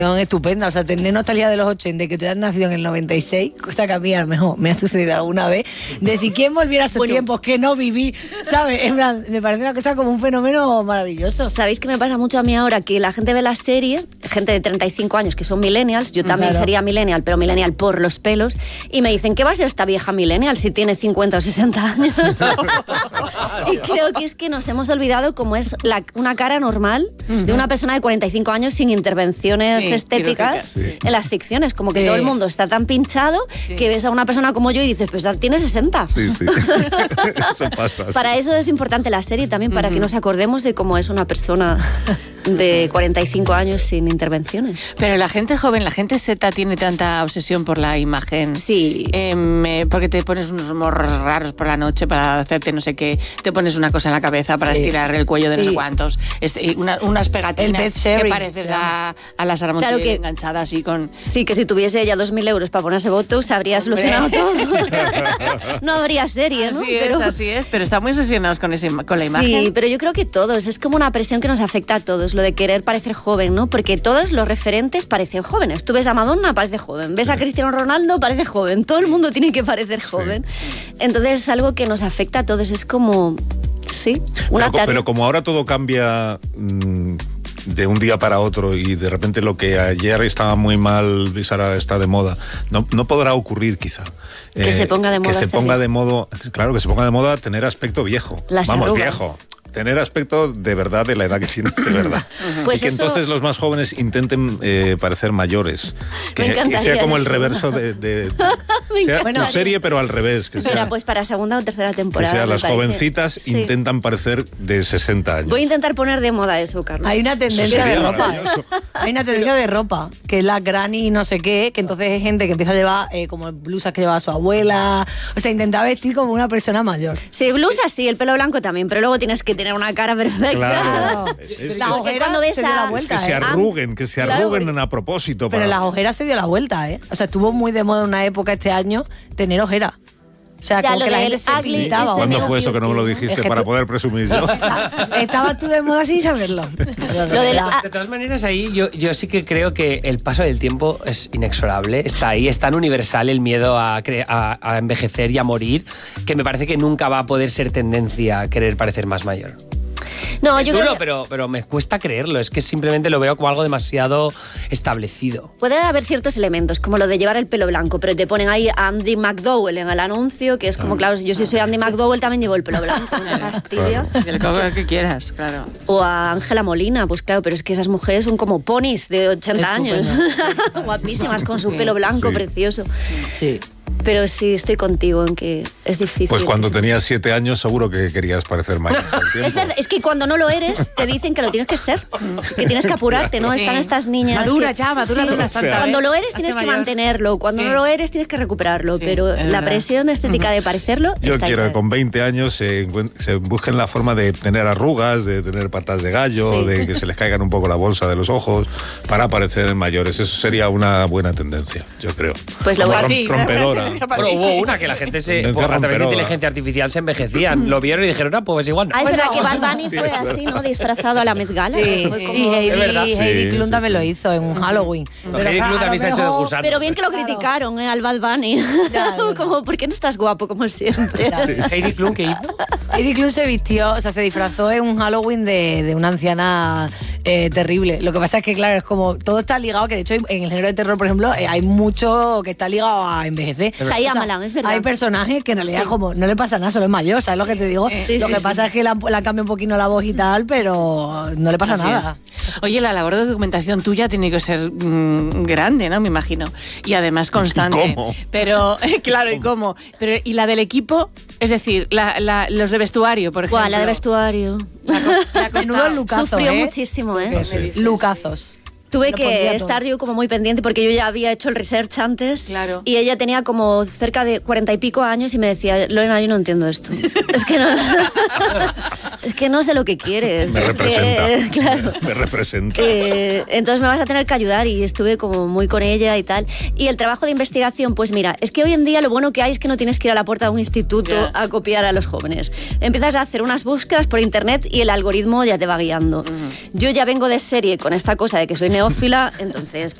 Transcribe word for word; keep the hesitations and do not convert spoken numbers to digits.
estupenda, o sea, tener nostalgia de los ochenta y que tú hayas nacido en el noventa y seis, cosa que a mí a lo mejor me ha sucedido alguna vez, decir, ¿quién volviera a esos bueno, tiempos que no viví? ¿Sabes? En plan, me parece una cosa como un fenómeno maravilloso. ¿Sabéis qué me pasa mucho a mí ahora? Que la gente ve la serie, gente de treinta y cinco años que son millennials, yo también claro. sería millennial, pero millennial por los pelos, y me dicen, ¿qué va a ser esta vieja millennial si tiene cincuenta o sesenta años? Y creo que es que nos hemos olvidado cómo es la, una cara normal uh-huh. de una persona de cuarenta y cinco años sin intervenciones sí, estéticas sí. en las ficciones, como que sí. todo el mundo está tan pinchado sí. que ves a una persona como yo y dices, pues tiene sesenta. Sí, sí. Eso pasa. Para eso es importante la serie también, para uh-huh. que nos acordemos de cómo es una persona de cuarenta y cinco años sin intervenciones. Pero la gente joven, la gente Z tiene tanta obsesión por la imagen. Sí. Eh, porque te pones unos morros raros por la noche para hacerte no sé qué, te pones una cosa en la cabeza para sí. estirar el cuello de sí. no sé cuántos, este, una, unas pegatinas que pareces a, a la Sara Montiel claro enganchada así con... Sí, que si tuviese ella dos mil euros para ponerse Botox habría solucionado todo. No habría serie, ¿no? Así pero... es, así es, pero están muy obsesionados con, ese, con la imagen. Sí, pero yo creo que todos, es como una presión que nos afecta a todos, lo de querer parecer joven, ¿no? Porque todos los referentes parecen jóvenes. Tú ves a Madonna, parece joven. Ves a Cristiano Ronaldo, parece joven. Todo el mundo tiene que parecer joven. Sí. Entonces es algo que nos afecta a todos, es como... Sí, una pero, pero como ahora todo cambia mmm, de un día para otro y de repente lo que ayer estaba muy mal ahora está de moda, no, no podrá ocurrir quizá. Que eh, se ponga de moda. Que se ponga de moda, claro, que se ponga de moda tener aspecto viejo. Las Vamos, arrugas. Viejo. Tener aspecto de verdad de la edad que tienes de verdad. Pues y que eso... entonces los más jóvenes intenten eh, parecer mayores. Que, que sea como el reverso de... de, de sea bueno, tu serie, pero al revés. Que Mira, sea, pues para segunda o tercera temporada. Que sea, las parece. jovencitas sí. intentan parecer de sesenta años. Voy a intentar poner de moda eso, Carlos. Hay una tendencia de ropa. Hay una tendencia de ropa, que es la granny no sé qué, que entonces hay gente que empieza a llevar eh, como blusas que llevaba su abuela. O sea, intenta vestir como una persona mayor. Sí, blusas sí, el pelo blanco también, pero luego tienes que tener una cara perfecta. Claro. Es la ojera cuando ves se dio la vuelta, que se arruguen, que se arruguen claro, a propósito. Pero para... las ojeras se dio la vuelta, ¿eh? O sea, estuvo muy de moda en una época este año tener ojera. O sea, ya, como que la gente se pintaba. Este ¿Cuándo fue eso que no me lo dijiste es que para tú, poder presumir yo? Estabas tú de moda sin saberlo. Lo de, la... de todas maneras, ahí yo, yo sí que creo que el paso del tiempo es inexorable. Está ahí, es tan universal el miedo a, a, a envejecer y a morir, que me parece que nunca va a poder ser tendencia a querer parecer más mayor. No, es yo duro, creo que... pero, pero me cuesta creerlo. Es que simplemente lo veo como algo demasiado establecido. Puede haber ciertos elementos, como lo de llevar el pelo blanco, pero te ponen ahí a Andy McDowell en el anuncio, que es como, claro, si yo sí soy Andy McDowell, también llevo el pelo blanco. Me fastidia. El color que quieras, claro. O a Ángela Molina, pues claro, pero es que esas mujeres son como ponis de ochenta años. Guapísimas, con su sí, pelo blanco, sí. precioso. Sí. Pero sí, estoy contigo en que es difícil. Pues cuando eso. tenías siete años seguro que querías parecer mayor. Es verdad, es que cuando no lo eres te dicen que lo tienes que ser, que tienes que apurarte, ¿no? Están estas niñas madura que, ya, madura sí, o sea, cuando lo eres tienes que mayor. mantenerlo, cuando sí. no lo eres tienes que recuperarlo, sí, pero la verdad. presión estética uh-huh. de parecerlo Yo está quiero ahí. que con veinte años se, se busquen la forma de tener arrugas, de tener patas de gallo, sí. de que se les caigan un poco la bolsa de los ojos para parecer mayores. Eso sería una buena tendencia, yo creo. Pues lo voy a decir. Rompedora. Pero hubo una que la gente se por, a través de inteligencia artificial se envejecían, lo vieron y dijeron, ah, pues igual no. Ah, es bueno, verdad que Bad Bunny fue así, ¿no? Disfrazado a la Met Gala. Sí, fue como... y Heidi, sí, Heidi Klum sí, también sí. lo hizo en un Halloween. No, pero Heidi Klum también se ha hecho de gusano. Pero bien que lo criticaron, ¿eh? Al Bad Bunny. Ya, como, ¿por qué no estás guapo como siempre? Sí. ¿Heidi Klum qué hizo? Heidi Klum se vistió, o sea, se disfrazó en un Halloween de, de una anciana eh, terrible. Lo que pasa es que, claro, es como todo está ligado, que de hecho en el género de terror, por ejemplo, eh, hay mucho que está ligado a envejecer. Shyamalan, o sea, es verdad. Hay personajes que en realidad sí. como no le pasa nada, solo es mayor, ¿sabes lo que te digo? Sí, lo sí, que sí. pasa es que la, la cambia un poquito la voz y tal, pero no le pasa Así nada. Es. Oye, la labor de documentación tuya tiene que ser mmm, grande, ¿no? Me imagino. Y además constante. ¿Y cómo? Pero, claro, ¿y cómo? Pero, ¿y la del equipo? Es decir, la, la, los de vestuario, por ejemplo. ¿Cuál? La de vestuario. La, la Menudo lucazo, Sufrió ¿eh? muchísimo, ¿eh? Sí. Lucazos. Tuve que estar yo como muy pendiente porque yo ya había hecho el research antes claro. y ella tenía como cerca de cuarenta y pico años y me decía, Lorena, yo no entiendo esto. es que no es que no sé lo que quieres. Me es representa. Que, claro. Me representa. Eh, entonces me vas a tener que ayudar y estuve como muy con ella y tal. Y el trabajo de investigación, pues mira, es que hoy en día lo bueno que hay es que no tienes que ir a la puerta de un instituto yeah. a copiar a los jóvenes. Empiezas a hacer unas búsquedas por internet y el algoritmo ya te va guiando. Uh-huh. Yo ya vengo de serie con esta cosa de que soy neófila, entonces